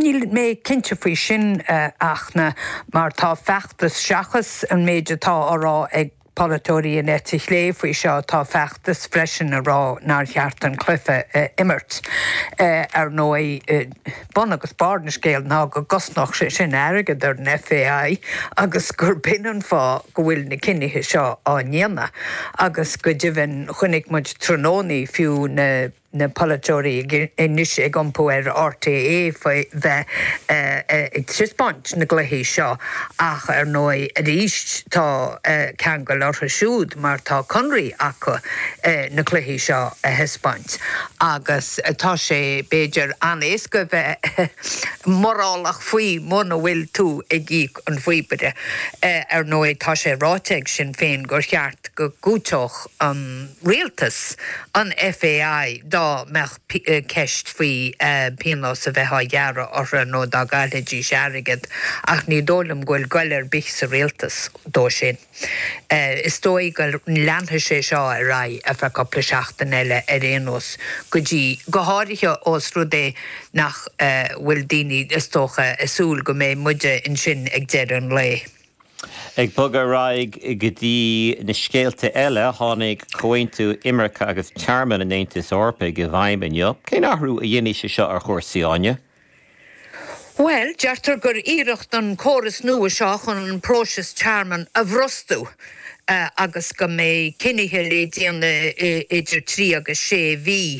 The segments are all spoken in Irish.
níl mé cinnte faoi sin achna mar tá feachtas seachas an méidir tá árá ag Polatóí in etich lé faoi seo tá feachtas freisin a rá nar cheart an cluife immert ar nói bon agus barna scéal ná go gosnach sé sin airgad ar an FAI agus gur binan fá go bhfuil na cinnithe seo á nnéana agus go dibhann chunig muid trónaí fiú na Polatóí inis ag iompú ar RTA bheith ag trispáint na gluichí seo ach ar nói a ríist tá ceangal ortha siúd mar tá conraí acu na gluichí seo a hispáint agus tá sé béidir anéis go bheith morálach faoi mna bhfuil tú ag gíic an bhuibre ar nói tá sé ráteag sin féin gur cheart go gúteach an rialtas an FAI dá meach ceist faoi pínlás a bheith dhearra ortha nó dá gaiiledí searigad ach ní dólam ghfuil goilir bích sa rialtas dó sin. Is dói go leantha sé seo a ra a bheith coppla seachtain eile ar éanos go dtí go háirithe os rudé nach bhfuil daoine is tócha asúil go mé muide in sin ag deir an lé. Ag bugad raig go dtí na scéalta eile tháinig comhaontú Imirce agus Chairman an Aontas Eorpa go bhaimbeanne. Cén athrú a dhéanaí sé seo ar chóirsaí aine? Well, deartar gur iirecht an córas nua seo chun an próisis Chairman a bhrostú agus go mé cinnithe le déanna idir 3 agus 6 bhí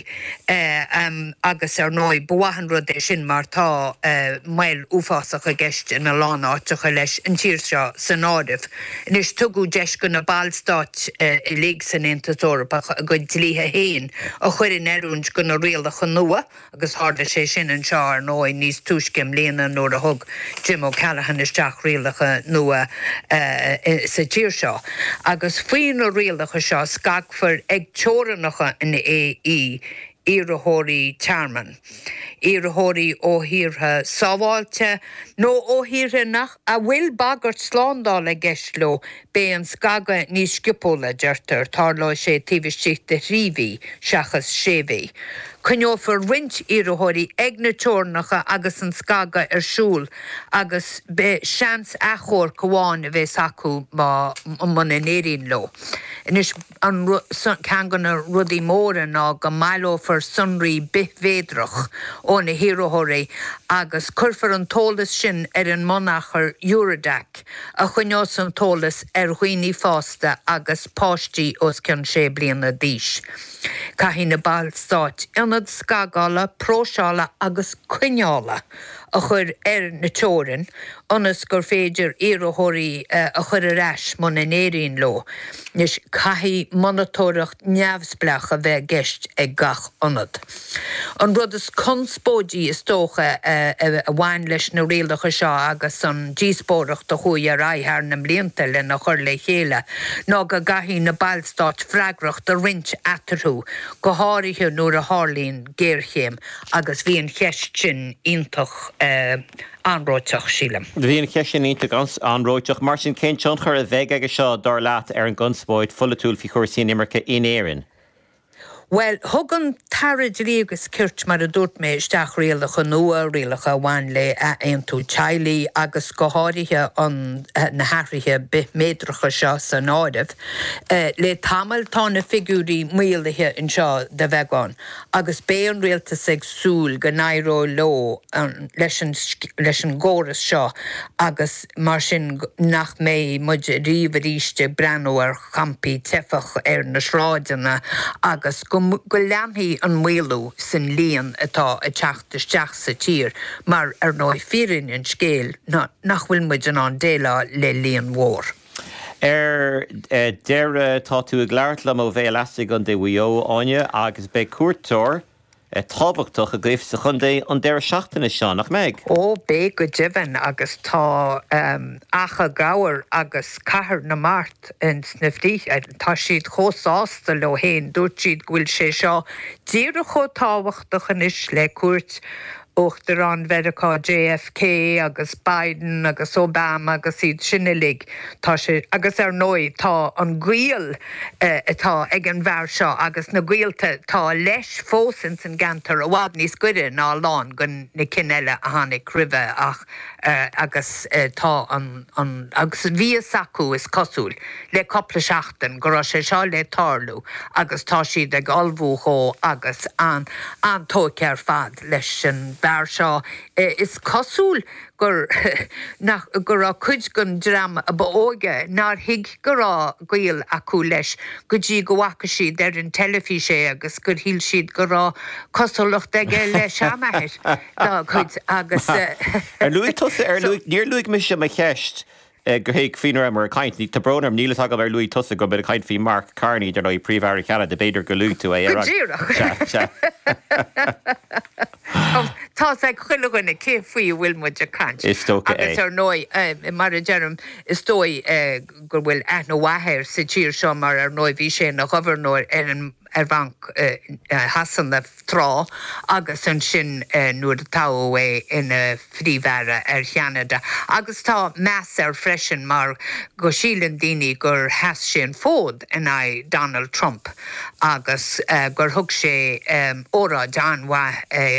agus ar nói buahan rud é sin mar tá mail uafásach a gceist in na lán áiteacha leis an tír seo san áibh. Inis tugadh deis go na ballstát i lé san Aontas Eorpa go dlíthe héin a chuir in airúint go na rialach nua agus háda sé sin an seo ar nói níos túiscim léana nóair a thug Jim O'Callaghan isteach rialacha nua sa tír seo. Agus faoin ó rialacha seo scagfar ag teoranacha in AE Iarrthóirí Chairman. Iarrthóirí óthíortha sábháilte nó óthíortha nach a bhfuil bagart sláándála geisló bé an scaga níos scipóla deirtar tarlá sé tíbhiste ríomhí seachas sébhí. Cneofar rint iarrthóirí ag na teornacha agus an scaga ar siúl agus be seans achóir goháin a bheith acu man in éirín lo. Inis an cean gan na rudí móra ná go mailófar sunraí bithvéidrach ó na hiarrthóirí agus curfar an tólas sin ar an monachar Eurodac a chuneos an tólas ar chuoiní fásta agus páistí os ceann sé bliana díis. Caithí na ballstát anad scagála, próseála agus cuineála a chur ar na teorin onas gur féidir iarrthóirí a chur aráis man in éirín lo. Nis caithí monatóireacht neamhsplach a bheith geist ag gach anad. An rud is conspóidí is tócha a bhain leis na rialacha seo agus an díospóireacht a chuaigh ar aithar na mblianta le na chur le chéile ná go gaithí na ballstát freagracht a rint atarthú go háirithe nuair a hálíonn géirchéim agus bhíon cheist sin iontach anróiteach sílam. Bhíon cheist sin iontach anróiteach mar sin cén tion chur a bheith aige seo dar leat ar an gunspóid fulatúil fi chóirsaí Imirce in éireann. Well, thugan tarid léagus cirt mar a dúirt mé isteach rialacha nua, rialacha bhain le aontú teaghlaí agus go háirithe an na hathraithe bith méidracha seo san áibh. Le tamil tá na figúrí mílathe in seo de bheagán agus bé an rialtas ag súil go nairó lo leis an ggóras seo agus mar sin nach mé muid ríomharíiste breanú ar champi tefach ar na sráideanna agus go leanthaí an mhuilú san líon atá a teachtasteach sa tír mar ar nói fírin an scéal nach bhfuil muid an déile le líon mhór. Deire tá tú ag leart le ó bheith elastig an de bhuió aine agus be cuairteoir tábhachtach a gcuimh sa chundé an deire seachtainna seo nach méid. Ó bé go dibhann agus tá acha gáir agus cahar na mart in snifdí tá siad chósásta le héin dúirt siad ghfuil sé seo díire chó tábhachtach inis le cuairt uachtar an Verá JFK agus Biden agus Obama agus iad sinnalig tá sé agus nói tá an gcuil atá ag an bhar seo agus na gcuilte tá leis fósin san gantar a bhád níos cuire ná lán gon na cineile a tháinig cribhe ach agus tá an agus bhí sacú is cosúil le coppla seachtain go raibh sé seo le tarlú agus tá siad ag albhúthó agus an tócear fad leis an bhar seo is cosúil gur rá cuid gon drama a bóige nar hiig go rá gail acu leis go dtí go bhaca siad ar an telefíse agus gur híl siad go rá cosúlacht aige le seamaithir dá chuid agus níor luigh me sem a cheist go héag finar mar a caiint ní tá brónarm nílas agam ar luí tusa go bit a caiint fhí Mark Carney ar nó príomhhar Canada de beidir go lú tú é Tá ag chuileganna cé faoi bhfuil muid a cant. Is tóca é. Agus ar nói mar a dearm is dói gur bhfuil aithne wathair sa tír seo mar ar nói bhí sé na ghabharnóir ar bhanc hasan na trá agus an sin nuair táha ina phríomhhara ar Cheanada. Agus tá meas ar freisin mar go sílan daoine gur heas sin fód in Donald Trump agus gur thug sé óra Danha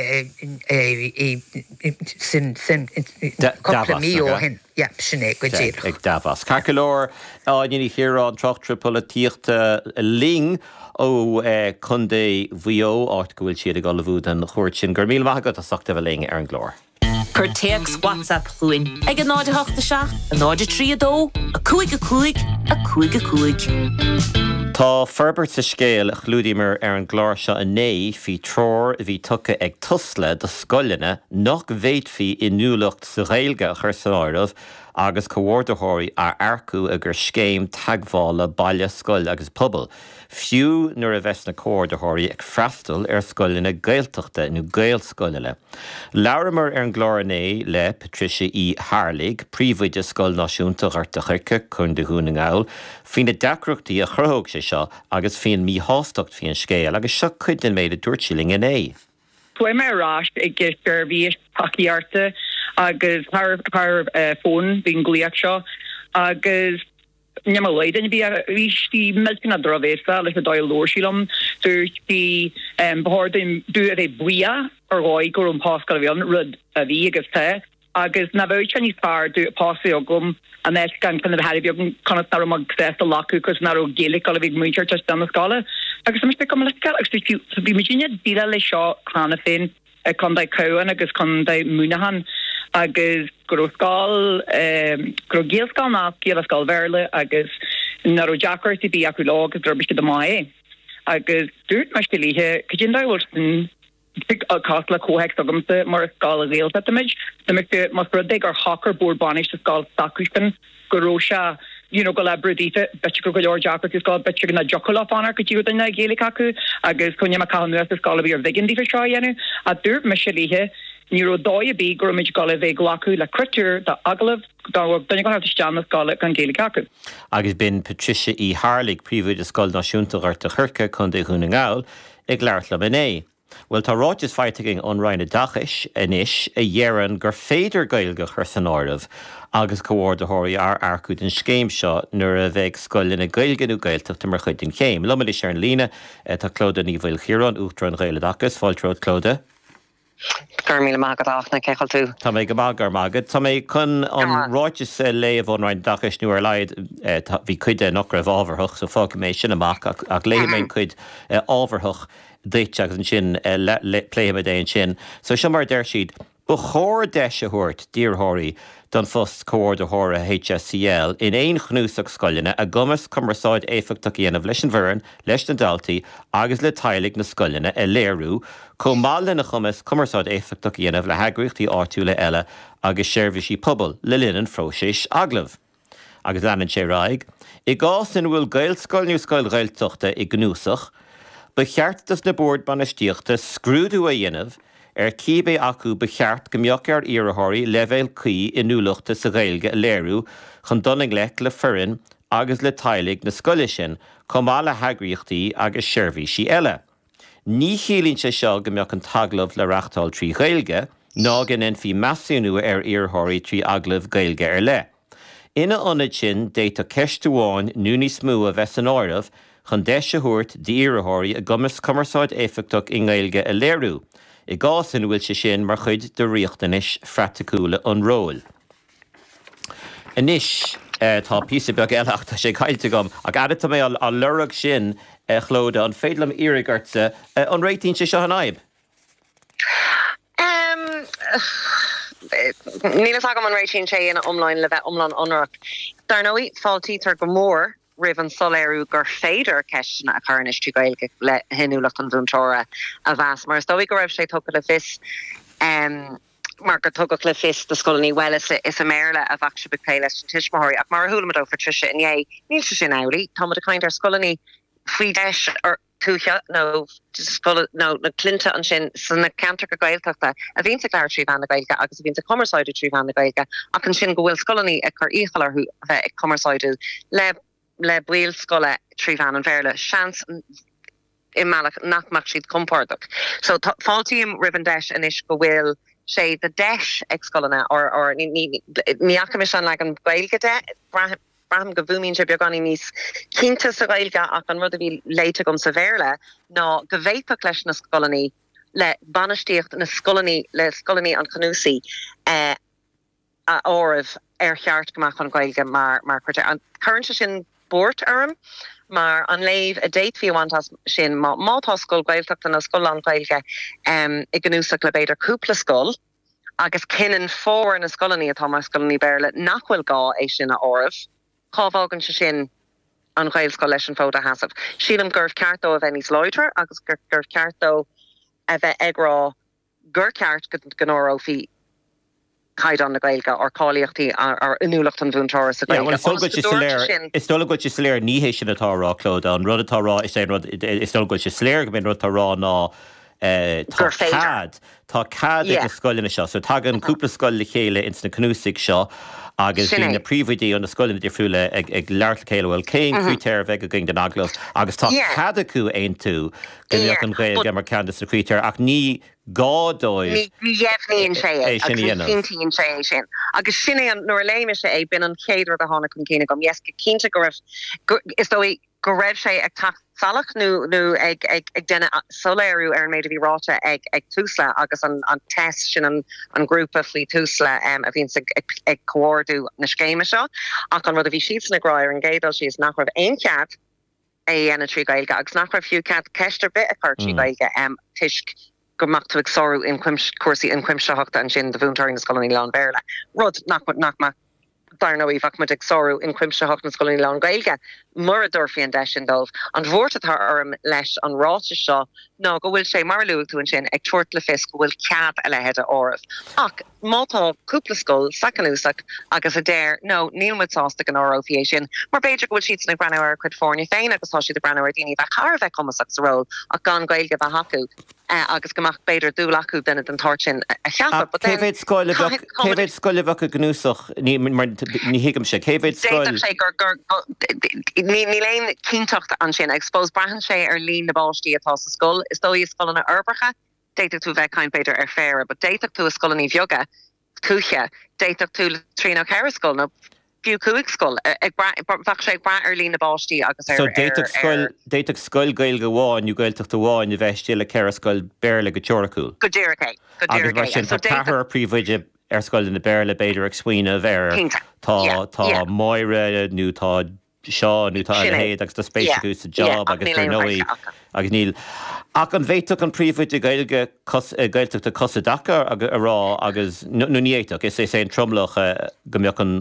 sin coppla mí ó hin. Ja, sinné go ddíireach. Ag Davos. Carcalóir áine hiarán trochtra políochta ling ó chundé bhío áit go bhfuil siad a galbhúd an chuirt sin gur míl maithagad a sachta bh ling ar an glór. Cur teags WhatsApp chuin ag an náide theachta seach, an náide tríadó, a cuaig a cuaig, a cuaig a cuaig. Tá ferbert sa scéal a chlúdímar ar an glár seo a né hí tror bhí tucha ag tusla do scoilena nach bhéid hí inúlacht sa réilge a chur san áireamh agus comhórdathirí ar aircú a gur scéim teaghála baile scoil agus pobal. Fiú nuair a bheits na comhórdathirí ag freastal ar scoilena gailteachta nó gail scoilile. Leabharamar ar an glár né le Patricia E. Harlig, príomhhuiide scoil náisiúnta Ghorta Chorca chun de Húna Ngáil, fhína deacrachtaí a churthóg sé seo agus fhíon mí hástocht fhíon scéal agus seo chuideann méid a dúirtíling in é. Tuaim mé ráist ag gistar bhí taíarta agus fón bhín gluíach seo agus Nyamalaid and be a rishi melting a drovesa like a doil lorshilam to be behord in do a buia or roi go Pascal rud a vigus te agus na very Chinese far do pasiogum and then gan kind of had you kind of narrow mag test a laku because narrow gaelic all big much just down the scala agus some become like actually to be Virginia dila le shaw clanafin a condai cowan agus condai munahan agus groscal grogelscal na gelscal verle agus naro jacker to be akulog drbish de mai agus durt mashkelihe kijinda wilson big costla cohex agumte mar skal reels at the image the must dig or hawker board banish to skal sakuspen gorosha go labradita bet go your jacker is called bet na jokola honor could you na gelikaku agus konya makanu is skal be your vegan difa try a durt mashkelihe Nero dói bí gromid gola bheith glacu le critir da aglah danig go harta steanna scala gan Gaelic acu. Agus bin Patricia E. Harlig príomhhuiide scoil náisiúnta Ghorta Chorca chun de Húna Ngáil ag leart le in é. Well tá ráid is feitiking an Rhine dachis inis a dhéaran gur féidir gailge chur san áireamh agus comhórdathirí ar aircú den scéim seo nuair a bheith scoilina gailgeú gailteachta mar chuid den chéim. Lumala sé an lína tá Clóda ní bhfuil chiaran úachtar an Ghaile dachas fáiltród Clóda. Gurmíle mágad áchna cechal tú. Tá mé go mágar mágad. Tá mé chun an ráitis léomh an Rhine dachis nuair leid bhí cuide nach raibh ábharthach so fág mé sin amach ach léimén cuid ábharthach déite agus an sin léime é an sin. So se mar deir siad ba chóir deise thuirt díorthirí don fust comhórdathirí HSCL in éon chnúsach scoilina a gumas cumarsáid éifeachta dhéanamh leis an bhfoireann leis na daltaí agus le tailig na scoilina léirú chomh mála na chumas cumarsáid éifeachta dhéanamh le heagraíochtaí áitiúla eile agus seirbhísí pobal le linn fróisis aglah. Agus leanann sé ráig, I gás in bhfuil gail scoilniú scoil gailteachta I gnúsach, ba cheartas na bord banistíochta scrúdú a dhéanamh cíbé acu ba cheart go mbeadh ar iarrthóirí leibhéil cuí inúlachta sa Ghaeilge léirú chun donnaigh lech le foireann agus le tailig na scoile sin chomh mála heagraíochtaí agus seirbhísí eile. Ní chiallaíonn sé seo go mbeadh an taglamh le reachtáil trí Ghaeilge nágan in fi measúnú iartháirí trí aglah gailge le. Ina ionad sin déta ceistúáin núní smú a bheits an áireamh chun deisithiúirt d'iartháirí a gcumas cumarsáid éifeachtach i nGaeilge a léirú. I gásan bhfuil sé sin mar chuid do riachtanis freatacúla an ról. Inis tá písa beag eileachta sé caiilte gom ag airita mé a lurag sin chlóda an féadlam iarigarte an réitín sé seo an aib. Nílas agam an réitín sé ina omláin le bheith omlan onrak. Dar nóí fáiltítar go mór rih an soléirú gur féidir ceisina a chuirnis trí gailge le hinúlacht an bhúntóra a bheas. Mar dóigh go raibh sé tugad le fis mar go tugad le fis de scoilní well is a méle a bhac se becé leis an tiismóirí ach mar a thuúlamadó for trise in é níl se sin áirí, tá a kind ar scoilní faoi deis ar túcha nó na clinta an sin sanna cantar go gailteachta a bhíon a leir trí bhena gailge agus a bhíon a commerceáide trí bhena gailge ach an sin go bhfuil scoilní a chur íchalarthú bheith ag commerceáide le buil scoile trí bhean an bhéle seans i meach nachach siad compórdaach. So fáiltíim riban deis inis go bhfuil sé de deis ag scoilena or ní achamis an le an gailge de braham go bhúmín se beagání níos cínta sa gailge ach an rud a bhí léite gom sa bhéle ná go bhhéipach leis na scoilení le banistíocht na scoilení le scoilení an canúsaí a áibh ar cheart goach an gailge mar chuirte an chuirte sin bort arm maar an léh a date fi wantas sin mátá skol gailtacht an a skol an gailge I gnuúsach le beidir cúpla skol agus kinnan fór an a skolení atá mar skolení béle nachhfuil gá é sin a orh cávágan se sin an gailskol leis an fóda hasaf. Sílam gurh ceartó a bheith níos loidir agus gur ceartó a bheith agrá gur ceart gnóró fi caiid an na gailge or cáíochttaí ar inúlacht an bhúntóir sa gailge. Is dóla go se sléir níhééis sin atárá clóda an rud atárá is dóla go se sléir go mén rud atárá ná Tá cad ag na scoilena seo, so tá an cúpla scoil le chéile ins na cnúsigh seo agus bhí na príomhdaí an na scoilena difriúla ag leart chéile bhfuil céin cruúteir bheith go ging den aglah agus tá cad acu aon tú goíoch an gailge mar candas na cruúteir ach ní gádóibh Níhéhníonn sé cintíonn sé sin. Agus sinna an nuair léime sé é bin an chéadú a tháina chun cíine gom. Yes, go cínta go raibh is dó go raibh sé ag salach nó ag denna soléirú ar an méid a bhí ráte ag túsla agus an test sin an grúpa faoi túsla a bhíon ag cuairú na scéime seo ach an rud a bhí siad na gráir an gédal si is nach raibh aon cead é ana trí gailge agus nach raibh fiú cead ceistar bit a chuir trí gailge tuisc goach tú ag sorú in cuasaí in cuimseachta an sin de bhúntarí na scoilní leán béle. Rud nach dar nóí bhach ag sorú in cuimseach na scoilní leán gailge mar a dúirfií an deis sin dómh an bhórtatá orm leis an ráte seo ná go bhfuil sé mar luú tú an sin ag tuairt le fis go bhfuil cead a lehead a ormh. Ach mátá cúpla scóil sacanúsach agus a déir nó nílmuidáasta an órófié sin mar beidir gohfuil siad na breanir chud fórne féin agus tá si de breanir daoine bheith char bheith commasach sa ró ach gan gailge bheith hacu agus goach beidir dú acu denna an tartin a cheappa. Céhéid scoile bheith a gnúsach ní hiigem sé céhéid scoil ní léon cíntacht an sin expós brahan sé ar lín na báistí atá sa scoil is dó is scoilna urbracha déiteach tú bheith caiin beidir ar féra, but déiteach tú a scoilní bheoga cúche déiteach tú trína ceir scoil na fiú cuaig scoil bhach sé bra ar lín na báistí agus So déiteach scoil gail go bháinú gailteach do bháin a bheith stíle ceir scoil béle go teoracúil. Go ddíirché agus mar sin tá tathair príomhide ar scoil na béle beidir ag swinoine a bhéir tá moire nó tá seo nú tá héad agus tá spéisiú sa job agus nóí agus níl. Ach an bhéiteach an príomhide gailge gailteachta cosadacha ará agus nuníéach is é an tromlach gombeoch an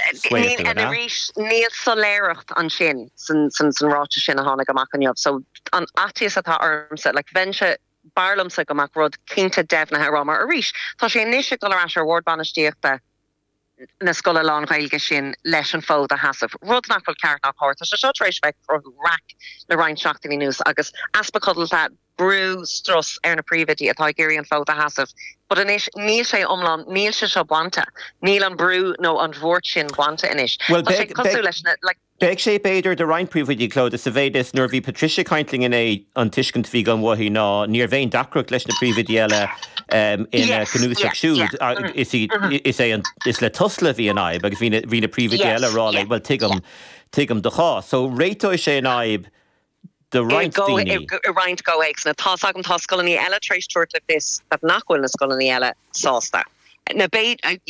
níl soléireacht an sin san ráte sin a tháinig amach an job. So an atíos atá ormsa le bhainse barlamsa goach rud cinnta defnathe rá mar a ríis. Tá sé níise go leis ar bhórbanistíochta na scoile lán gailge sin leis an fód a hasamh. Rud nachfuil ceart nach háirta se seo éis bheith rothú rac le rain seachtaí nús agus aspacodalta brú stros ar na príomhidí atá géirí an fód a hasamh. But inis níl sé omlán níl se seo buanta. Níl an brú nó an bhórt sin buanta inis. Well, Beg sé beidir de rein príomhidí clód is sa bhéidir nuair bhí Patricia Caintling in é an tuiscint bhí gan bhhaí ná níor bhéin dacrach leis na príomhidí eile in cnúsach siúd. Is le tosla bhí an aib, agus bhí na príomhidí eile rála bhfuil tuigem do chá. So réitó sé an aib the right thing. Right go eggs na tá agam tá scoilní eile treéis tuairt le this dat nachhfuil na scoilní eile sásta. Na beit